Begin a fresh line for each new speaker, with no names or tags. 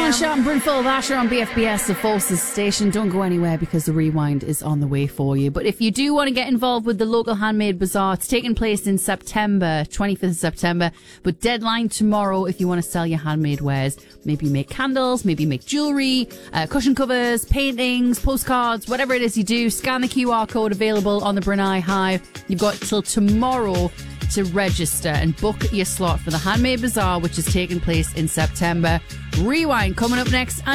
Sean Sharp and Bryn Full of Asher on BFBS, the Forces station. Don't go anywhere because the rewind is on the way for you. But if you do want to get involved with the local handmade bazaar, it's taking place in September, 25th of September. But deadline tomorrow if you want to sell your handmade wares. Maybe you make candles, maybe you make jewellery, cushion covers, paintings, postcards, whatever it is you do. Scan the QR code available on the Brunei Hive. You've got till tomorrow to register and book your slot for the Handmade Bazaar, which is taking place in September. Rewind coming up next.